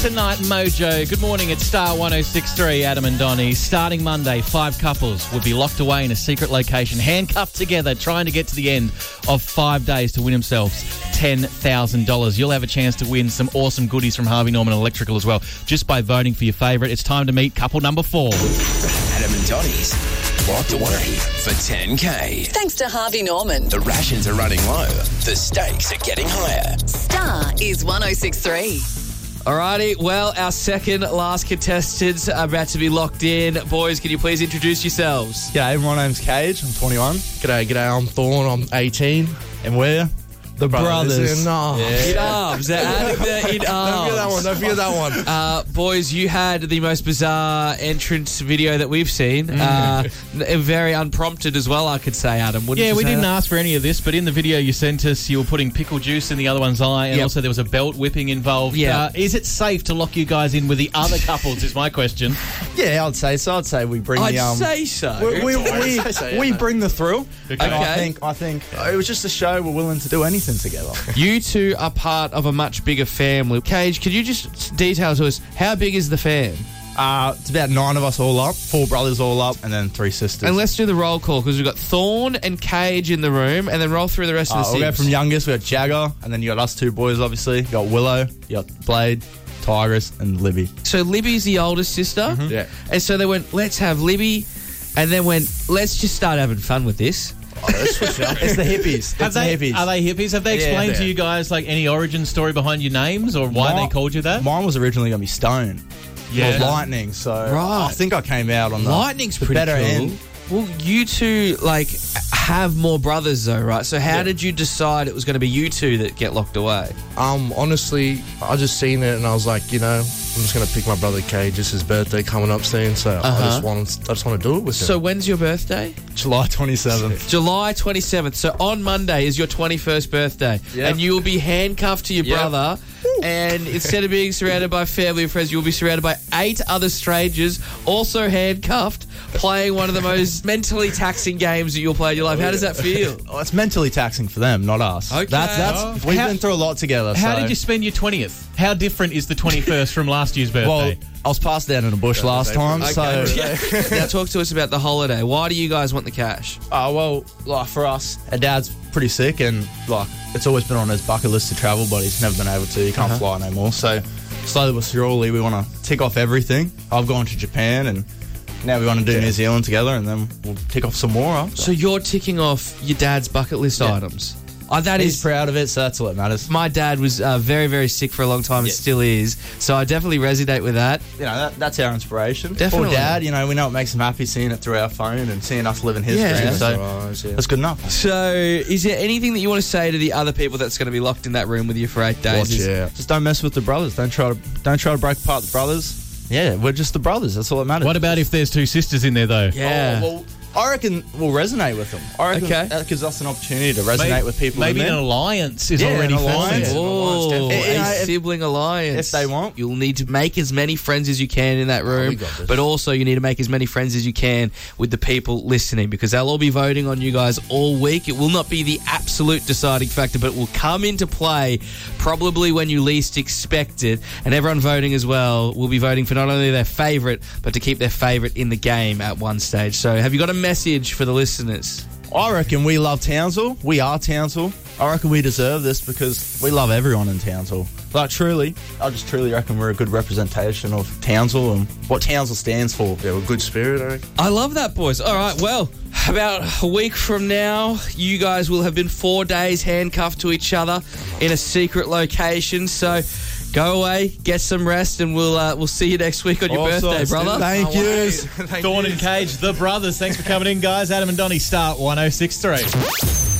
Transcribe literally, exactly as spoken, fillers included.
Tonight Mojo. Good morning, it's Star one oh six point three, Adam and Donnie. Starting Monday, five couples will be locked away in a secret location, handcuffed together, trying to get to the end of five days to win themselves ten thousand dollars. You'll have a chance to win some awesome goodies from Harvey Norman Electrical as well, just by voting for your favourite. It's time to meet couple number four. Adam and Donnie's Locked Away for ten K. Thanks to Harvey Norman. The rations are running low. The stakes are getting higher. Star is one oh six point three. Alrighty, well, our second last contestants are about to be locked in. Boys, can you please introduce yourselves? G'day, my name's Cage. I'm twenty-one. G'day, g'day, I'm Thorn. I'm eighteen. And we're the brothers. Brothers. No. In arms. They're adding the in arms. Don't forget that one. Don't forget that one. Uh, boys, you had the most bizarre entrance video that we've seen. Uh, very unprompted as well, I could say, Adam. Wouldn't Yeah, you we say didn't that? ask for any of this, but in the video you sent us, you were putting pickle juice in the other one's eye, and Yep. also there was a belt whipping involved. Yeah. Uh, is it safe to lock you guys in with the other couples, is my question. Yeah, I'd say so. I'd say we bring I'd the um. say so. we we, we, I'd say so, we yeah. bring the thrill. Okay. And I think I think it was just a show. We're willing to do anything together. You two are part of a much bigger family. Cage, could you just detail to us, how big is the fam? Uh, it's about nine of us all up, four brothers all up, and then three sisters. And let's do the roll call, because we've got Thorn and Cage in the room, and then roll through the rest uh, of the we'll go six. from youngest. We got Jagger, and then you got us two boys. Obviously, you got Willow, you got Blade, Tigress, and Libby. So Libby's the oldest sister. Yeah. And so they went, let's have Libby, and then went, let's just start having fun with this. It's the hippies. Have It's they, the hippies. Are they hippies? Have they Yeah, explained yeah. to you guys like any origin story behind your names or why Mine- they called you that? Mine was originally going to be Stone. Yeah. Or Lightning. So Right. I think I came out on the Lightning's the pretty better cool. end. Well, you two, like, have more brothers, though, right? So how Yeah. did you decide it was going to be you two that get locked away? Um, honestly, I just seen it and I was like, you know, I'm just gonna pick my brother Cage. It's his birthday coming up soon, so Uh-huh. I just want, I just want to do it with him. So when's your birthday? July twenty-seventh. July twenty-seventh. So on Monday is your twenty-first birthday. Yep. And you will be handcuffed to your Yep. brother. And instead of being surrounded by family and friends, you will be surrounded by eight other strangers, also handcuffed, playing one of the most mentally taxing games that you'll play in your life. How does that feel? Oh, it's mentally taxing for them, not us. Okay. That's that's Oh. we've How- been through a lot together. How so- did you spend your twentieth? How different is the twenty-first from last year's birthday? Well, I was passed down in a bush last time, Okay. so Now talk to us about the holiday. Why do you guys want the cash? uh, well, like for us, our dad's pretty sick, and like it's always been on his bucket list to travel, but he's never been able to. He can't Uh-huh. fly no more. So slowly but surely, we want to tick off everything. I've gone to Japan, and now we want to do New Zealand together, and then we'll tick off some more after. So you're ticking off your dad's bucket list Yeah. items. Oh, that he's is. proud of it, so that's all that matters. My dad was uh, very, very sick for a long time and Yeah. still is. So I definitely resonate with that. You know, that, that's our inspiration. Definitely. Poor dad, you know, we know it makes him happy seeing it through our phone and seeing us living his Yeah. dreams. So Right, yeah. that's good enough. So is there anything that you want to say to the other people that's going to be locked in that room with you for eight days? Watch Is- it. Just don't mess with the brothers. Don't try to don't try to break apart the brothers. Yeah, we're just the brothers. That's all that matters. what about if there's two sisters in there, though? Yeah. Oh, well, I reckon we'll resonate with them. I reckon Okay. that gives us an opportunity to resonate Maybe, with people. maybe in an there. alliance is Yeah, already an alliance. forming. Oh, You know, a if- sibling alliance. if they want. You'll need to make as many friends as you can in that room, we got this. but also you need to make as many friends as you can with the people listening, because they'll all be voting on you guys all week. It will not be the absolute deciding factor, but it will come into play probably when you least expect it. And everyone voting as well will be voting for not only their favourite, but to keep their favourite in the game at one stage. So have you got a message for the listeners? I reckon we love Townsville. We are Townsville. I reckon we deserve this because we love everyone in Townsville. Like, truly, I just truly reckon we're a good representation of Townsville and what Townsville stands for. Yeah, we're good spirit, I reckon. I love that, boys. All right, well, about a week from now, you guys will have been four days handcuffed to each other in a secret location. So go away, get some rest, and we'll uh, we'll see you next week on your Awesome. birthday, brother. Thank you. Thorn and Cage, the brothers. Thanks for coming in, guys. Adam and Donnie, Start one oh six point three.